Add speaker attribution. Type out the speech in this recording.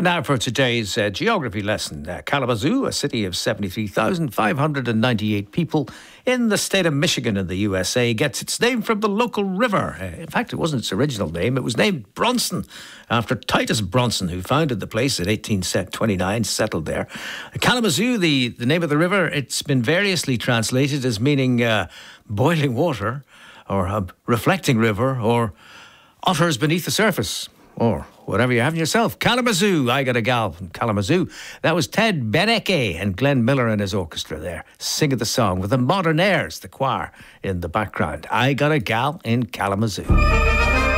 Speaker 1: now for today's geography lesson. Kalamazoo, a city of 73,598 people in the state of Michigan in the USA, gets its name from the local river. In fact, it wasn't its original name. It was named Bronson after Titus Bronson, who founded the place in 1829, settled there. Kalamazoo, the name of the river, it's been variously translated as meaning boiling water, or a reflecting river, or otters beneath the surface, or whatever you're having yourself. Kalamazoo, I Got a Gal from Kalamazoo. That was Ted Beneke and Glenn Miller and his orchestra there, singing the song with the Modern Airs, the choir in the background. I Got a Gal in Kalamazoo.